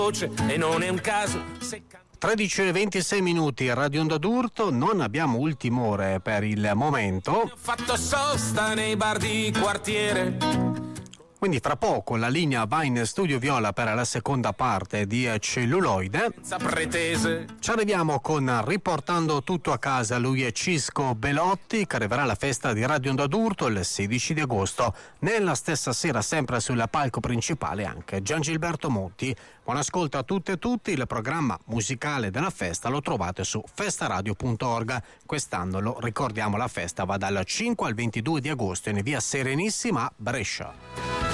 E non è un caso se 13:26 minuti, Radio Onda d'Urto, non abbiamo ultime ore per il momento. ho fatto sosta nei bar di quartiere. Quindi fra poco la linea va in studio Viola per la seconda parte di Celluloide. Senza pretese. Ci arriviamo con Riportando tutto a casa, lui è Cisco Belotti, che arriverà alla festa di Radio Onda d'Urto il 16 di agosto. Nella stessa sera, sempre sul palco principale, anche Giangilberto Monti. Buon ascolto a tutte e tutti, il programma musicale della festa lo trovate su festaradio.org. Quest'anno, lo ricordiamo, la festa va dal 5 al 22 di agosto in via Serenissima a Brescia.